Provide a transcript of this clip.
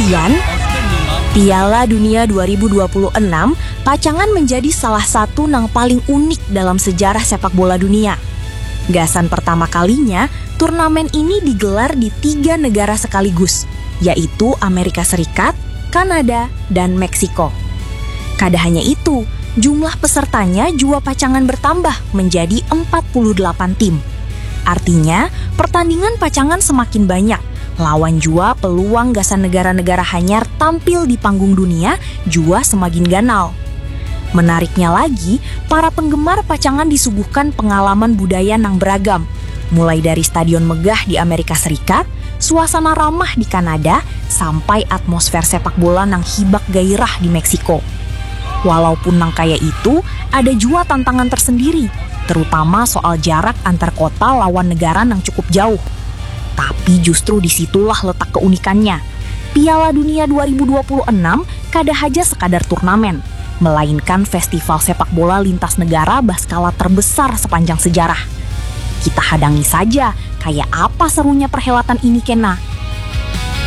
Pian, Piala Dunia 2026 pacangan menjadi salah satu yang paling unik dalam sejarah sepak bola dunia. Gasan pertama kalinya, turnamen ini digelar di 3 negara sekaligus, yaitu Amerika Serikat, Kanada, dan Meksiko. Kada hanya itu, jumlah pesertanya juga pacangan bertambah menjadi 48 tim. Artinya, pertandingan pacangan semakin banyak. Lawan jua peluang gasan negara-negara hanyar tampil di panggung dunia jua semakin ganal. Menariknya lagi, para penggemar pacangan disuguhkan pengalaman budaya yang beragam. Mulai dari stadion megah di Amerika Serikat, suasana ramah di Kanada, sampai atmosfer sepak bola yang hibak gairah di Meksiko. Walaupun nang kaya itu, ada jua tantangan tersendiri, terutama soal jarak antar kota lawan negara yang cukup jauh. Tapi justru disitulah letak keunikannya. Piala Dunia 2026 kada haja sekadar turnamen, melainkan festival sepak bola lintas negara berskala terbesar sepanjang sejarah. Kita hadangi saja kayak apa serunya perhelatan ini kena.